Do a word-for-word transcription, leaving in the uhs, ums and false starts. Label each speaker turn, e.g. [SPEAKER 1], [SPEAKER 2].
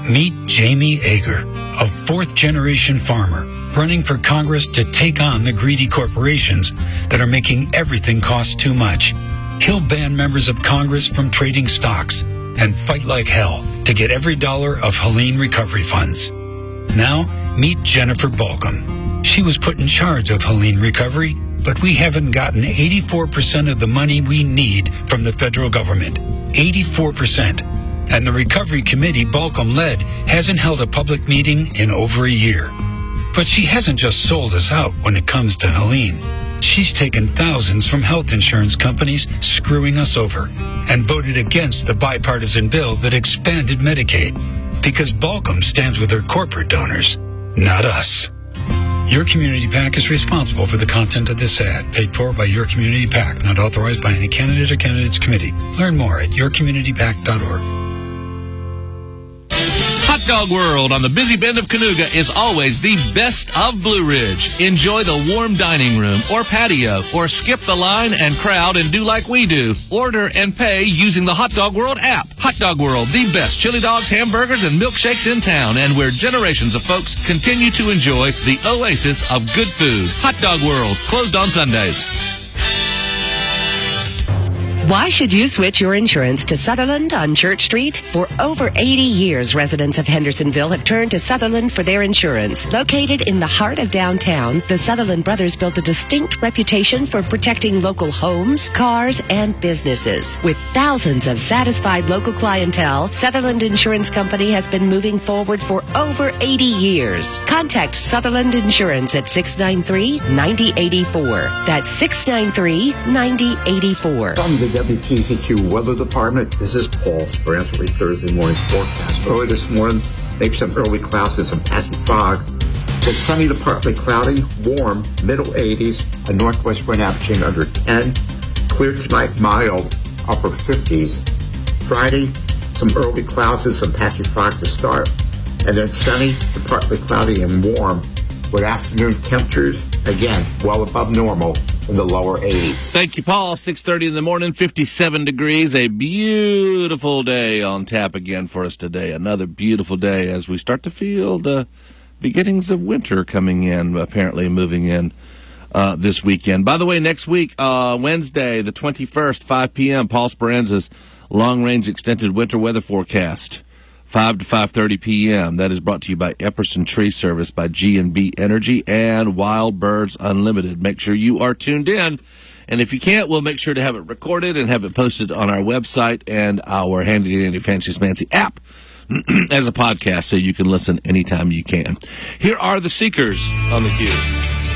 [SPEAKER 1] Meet Jamie Ager, a fourth-generation farmer running for Congress to take on the greedy corporations that are making everything cost too much. He'll ban members of Congress from trading stocks and fight like hell to get every dollar of Helene recovery funds. Now, meet Jennifer Balcom. She was put in charge of Helene recovery, but we haven't gotten eighty-four percent of the money we need from the federal government. eighty-four percent. And the recovery committee Balcom led hasn't held a public meeting in over a year. But she hasn't just sold us out when it comes to Helene. She's taken thousands from health insurance companies, screwing us over, and voted against the bipartisan bill that expanded Medicaid. Because Balcom stands with her corporate donors, not us. Your Community PAC is responsible for the content of this ad, paid for by Your Community PAC, not authorized by any candidate or candidates committee. Learn more at your community pac dot org.
[SPEAKER 2] Hot Dog World on the busy bend of Cayuga is always the best of Blue Ridge. Enjoy the warm dining room or patio, or skip the line and crowd and do like we do. Order and pay using the Hot Dog World app. Hot Dog World, the best chili dogs, hamburgers, and milkshakes in town, and where generations of folks continue to enjoy the oasis of good food. Hot Dog World, closed on Sundays.
[SPEAKER 3] Why should you switch your insurance to Sutherland on Church Street? For over eighty years, residents of Hendersonville have turned to Sutherland for their insurance. Located in the heart of downtown, the Sutherland brothers built a distinct reputation for protecting local homes, cars, and businesses. With thousands of satisfied local clientele, Sutherland Insurance Company has been moving forward for over eighty years. Contact Sutherland Insurance at six nine three, nine zero eight four. That's six nine three, nine zero eight four.
[SPEAKER 4] W T C Q Weather Department. This is Paul Sprance with your Thursday morning forecast. Early this morning, maybe some early clouds and some patchy fog. It's sunny to partly cloudy, warm, middle eighties, a northwest wind averaging under ten. Clear tonight, mild, upper fifties. Friday, some early clouds and some patchy fog to start. And then sunny to partly cloudy and warm, with afternoon temperatures, again, well above normal, in the lower eighties.
[SPEAKER 2] Thank you, Paul. six thirty in the morning, fifty-seven degrees. A beautiful day on tap again for us today. Another beautiful day as we start to feel the beginnings of winter coming in, apparently moving in uh, this weekend. By the way, next week, uh, Wednesday, the twenty-first, five p.m., Paul Speranza's long-range extended winter weather forecast. five to five thirty p.m. That is brought to you by Epperson Tree Service, by G and B Energy, and Wild Birds Unlimited. Make sure you are tuned in. And if you can't, we'll make sure to have it recorded and have it posted on our website and our Handy Dandy Fancy Smancy app as a podcast, so you can listen anytime you can. Here are the Seekers on the queue.